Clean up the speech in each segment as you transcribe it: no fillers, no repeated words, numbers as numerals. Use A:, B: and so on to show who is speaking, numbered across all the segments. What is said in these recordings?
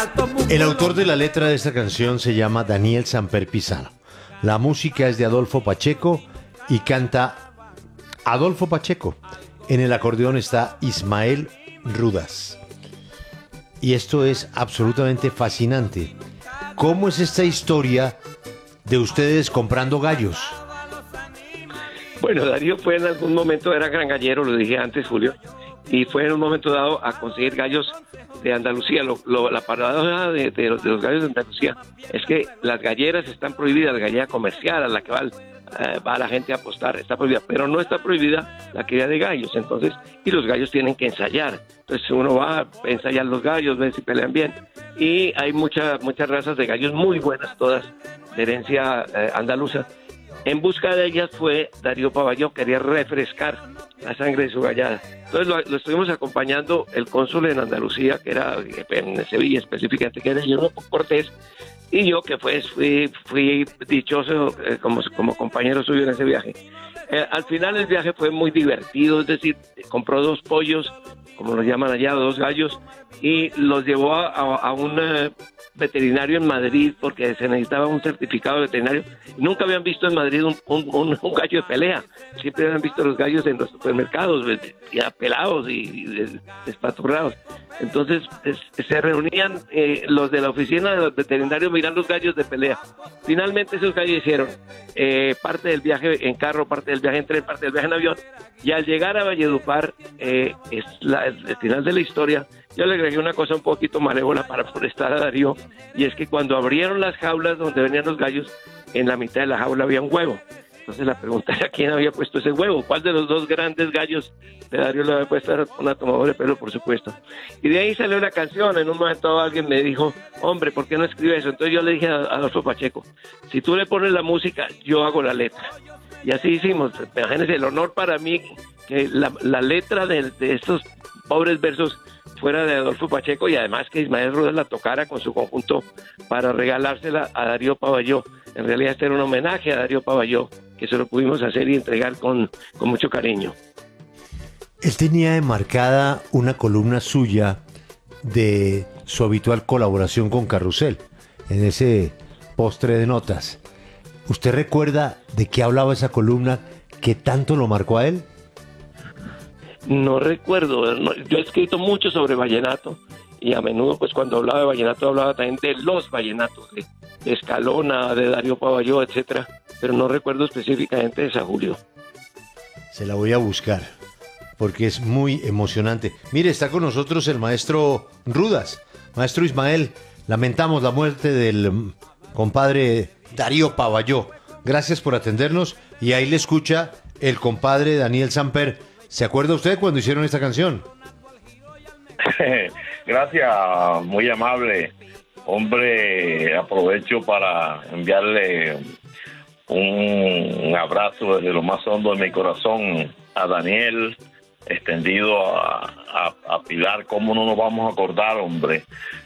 A: El autor de la letra de esta canción se llama Daniel Samper Pizano. La música es de Adolfo Pacheco y canta Adolfo Pacheco. En el acordeón está Ismael Rudas. Y esto es absolutamente fascinante. ¿Cómo es esta historia de ustedes comprando gallos?
B: Bueno, Darío fue en algún momento, era gran gallero, lo dije antes, Julio, y fue en un momento dado a conseguir gallos de Andalucía. La paradoja de los gallos de Andalucía es que las galleras están prohibidas, la gallera comercial a la que va la gente a apostar, está prohibida, pero no está prohibida la cría de gallos. Entonces, y los gallos tienen que ensayar. Entonces uno va a ensayar los gallos, ve si pelean bien, y hay muchas razas de gallos muy buenas, todas de herencia andaluza. En busca de ellas fue Darío Paballó, quería refrescar la sangre de su gallada. Entonces lo estuvimos acompañando el cónsul en Andalucía, que era en Sevilla específicamente, que era Guillermo Cortés, y yo que fui dichoso como compañero suyo en ese viaje. Al final el viaje fue muy divertido, es decir, compró 2 pollos, como los llaman allá, 2 gallos, y los llevó a un veterinario en Madrid porque se necesitaba un certificado veterinario. Nunca habían visto en Madrid un gallo de pelea, siempre habían visto los gallos en los supermercados, ya pelados y despaturrados. Entonces se reunían los de la oficina de los veterinarios mirar los gallos de pelea. Finalmente esos gallos hicieron parte del viaje en carro, parte del viaje en tren, parte del viaje en avión, y al llegar a Valledupar, el final de la historia, yo le agregué una cosa un poquito malévola para molestar a Darío, y es que cuando abrieron las jaulas donde venían los gallos, en la mitad de la jaula había un huevo. Entonces la pregunta era quién había puesto ese huevo, cuál de los 2 grandes gallos de Darío le había puesto. Era una tomadora de pelo, por supuesto. Y de ahí salió la canción. En un momento dado alguien me dijo, hombre, ¿por qué no escribe eso? Entonces yo le dije a Adolfo Pacheco, si tú le pones la música, yo hago la letra. Y así hicimos. Imagínense, el honor para mí que la letra de estos pobres versos fuera de Adolfo Pacheco, y además que Ismael Rudas la tocara con su conjunto para regalársela a Darío Paballó. En realidad este era un homenaje a Darío Paballó, que se lo pudimos hacer y entregar con mucho cariño.
A: Él tenía enmarcada una columna suya de su habitual colaboración con Carrusel, en ese postre de notas. ¿Usted recuerda de qué hablaba esa columna que tanto lo marcó a él?
B: No recuerdo, yo he escrito mucho sobre vallenato, y a menudo pues cuando hablaba de vallenato hablaba también de los vallenatos, de Escalona, de Darío Paballó, etcétera, pero no recuerdo específicamente de San Julio.
A: Se la voy a buscar, porque es muy emocionante. Mire, está con nosotros el maestro Rudas. Maestro Ismael, lamentamos la muerte del compadre Darío Paballó. Gracias por atendernos, y ahí le escucha el compadre Daniel Samper. ¿Se acuerda usted cuando hicieron esta canción?
C: Gracias, muy amable. Hombre, aprovecho para enviarle un abrazo desde lo más hondo de mi corazón a Daniel, extendido a Pilar. ¿Cómo no nos vamos a acordar, hombre?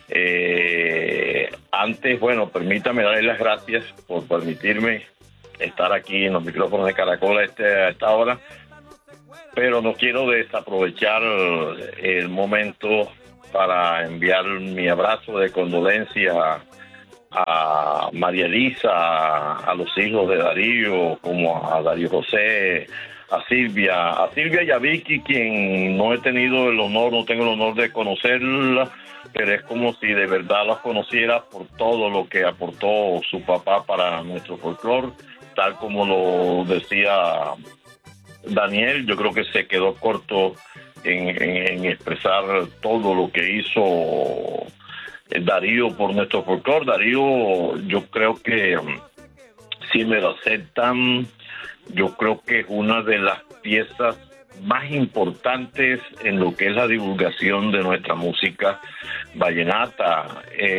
C: Antes, bueno, permítame darle las gracias por permitirme estar aquí en los micrófonos de Caracol a esta hora, pero no quiero desaprovechar el momento para enviar mi abrazo de condolencia a María Elisa, a los hijos de Darío, como a Darío José, a Silvia y a Vicky, quien no tengo el honor de conocerla, pero es como si de verdad las conociera por todo lo que aportó su papá para nuestro folclore, tal como lo decía Daniel. Yo creo que se quedó corto en expresar todo lo que hizo Darío por nuestro folclore. Darío, yo creo que, si me lo aceptan, yo creo que es una de las piezas más importantes en lo que es la divulgación de nuestra música vallenata.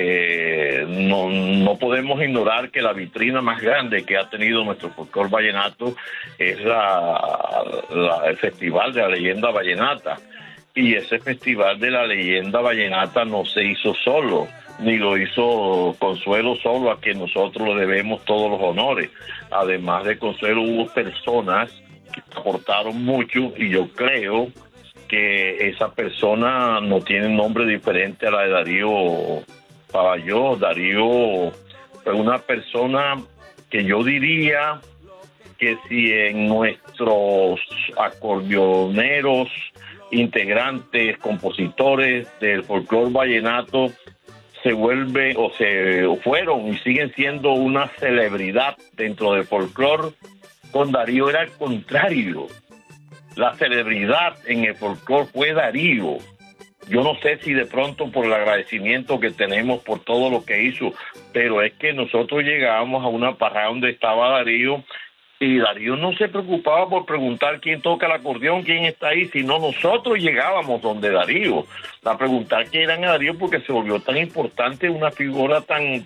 C: No podemos ignorar que la vitrina más grande que ha tenido nuestro folclore vallenato es el Festival de la Leyenda Vallenata. Y ese Festival de la Leyenda Vallenata no se hizo solo, ni lo hizo Consuelo solo, a quien nosotros le debemos todos los honores. Además de Consuelo, hubo personas que aportaron mucho, y yo creo que esa persona no tiene un nombre diferente a la de Darío Pavalló. Darío fue una persona que yo diría que si en nuestros acordeoneros, integrantes, compositores del folclore vallenato se vuelve o se fueron y siguen siendo una celebridad dentro del folclore, con Darío era al contrario. La celebridad en el folclore fue Darío. Yo no sé si de pronto por el agradecimiento que tenemos por todo lo que hizo, pero es que nosotros llegábamos a una parada donde estaba Darío y Darío no se preocupaba por preguntar quién toca el acordeón, quién está ahí, sino nosotros llegábamos donde Darío a preguntar quién era Darío, porque se volvió tan importante, una figura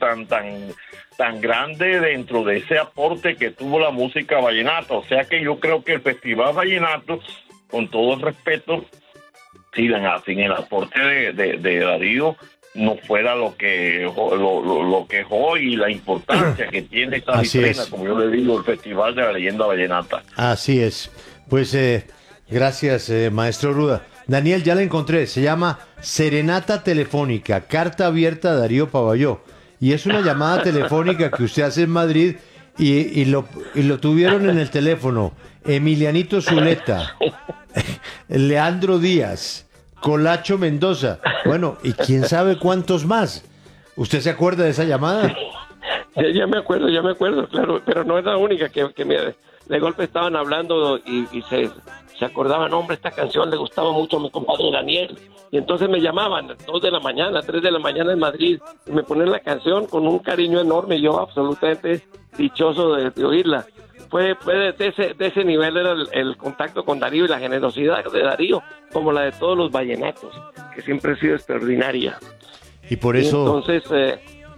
C: tan grande dentro de ese aporte que tuvo la música vallenata. O sea que yo creo que el Festival Vallenato, con todo el respeto, sin el aporte de Darío, no fuera lo que es hoy y la importancia que tiene esta disciplina, como yo le digo, el Festival de la Leyenda Vallenata.
A: Así es. Pues gracias, maestro Ruda. Daniel, ya la encontré. Se llama Serenata Telefónica, carta abierta a Darío Pavalló. Y es una llamada telefónica que usted hace en Madrid y lo tuvieron en el teléfono Emilianito Zuleta, Leandro Díaz, Colacho Mendoza, bueno, y quién sabe cuántos más. ¿Usted se acuerda de esa llamada?
B: Ya me acuerdo, claro, pero no es la única que de golpe estaban hablando y se acordaban, hombre, esta canción le gustaba mucho a mi compadre Daniel, y entonces me llamaban 2 de la mañana, 3 de la mañana en Madrid, y me ponían la canción con un cariño enorme, yo absolutamente dichoso de oírla. Fue de ese nivel era el contacto con Darío y la generosidad de Darío, como la de todos los vallenatos, que siempre ha sido extraordinaria.
A: Y por eso...
B: Y entonces,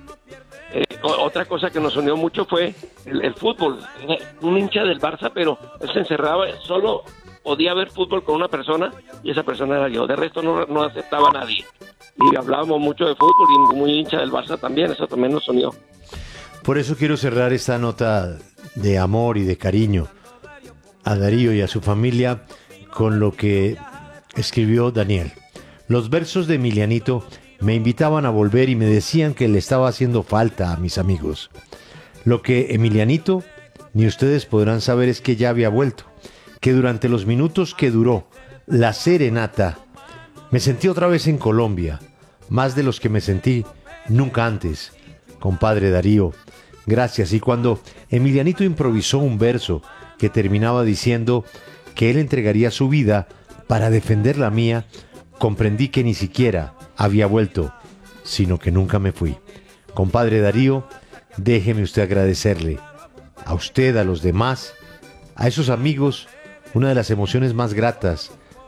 B: otra cosa que nos unió mucho fue el fútbol. Era un hincha del Barça, pero él se encerraba, solo podía ver fútbol con una persona, y esa persona era yo. De resto no aceptaba a nadie. Y hablábamos mucho de fútbol, y muy hincha del Barça también, eso también nos unió.
A: Por eso quiero cerrar esta nota de amor y de cariño a Darío y a su familia con lo que escribió Daniel. Los versos de Emilianito me invitaban a volver y me decían que le estaba haciendo falta a mis amigos. Lo que Emilianito ni ustedes podrán saber es que ya había vuelto, que durante los minutos que duró la serenata me sentí otra vez en Colombia, más de los que me sentí nunca antes. Compadre Darío, gracias. Y cuando Emilianito improvisó un verso que terminaba diciendo que él entregaría su vida para defender la mía, comprendí que ni siquiera había vuelto, sino que nunca me fui. Compadre Darío, déjeme usted agradecerle a usted, a los demás, a esos amigos, una de las emociones más gratas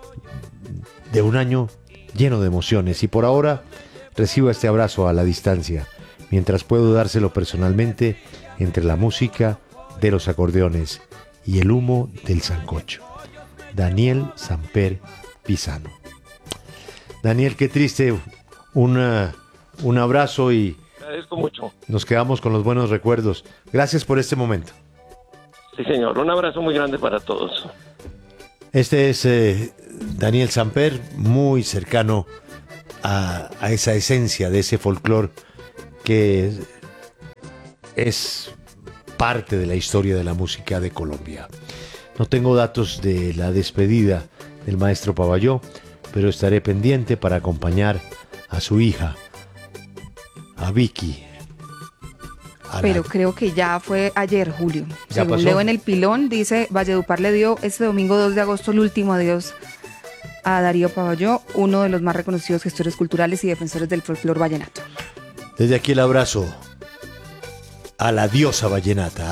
A: de un año lleno de emociones. Y por ahora recibo este abrazo a la distancia, mientras puedo dárselo personalmente entre la música de los acordeones y el humo del sancocho. Daniel Samper Pisano. Daniel, qué triste, un abrazo y
B: agradezco mucho.
A: Nos quedamos con los buenos recuerdos. Gracias por este momento.
B: Sí, señor, un abrazo muy grande para todos.
A: Este es Daniel Samper, muy cercano a esa esencia de ese folclore que es parte de la historia de la música de Colombia. No tengo datos de la despedida del maestro Pavalló, pero estaré pendiente para acompañar a su hija, a Vicky.
D: Pero creo que ya fue ayer, Julio.
A: ¿Ya
D: Según
A: pasó?
D: leo en el pilón, dice, Valledupar le dio este domingo 2 de agosto el último adiós a Darío Pavalló, uno de los más reconocidos gestores culturales y defensores del folclore vallenato.
A: Desde aquí el abrazo a la diosa vallenata,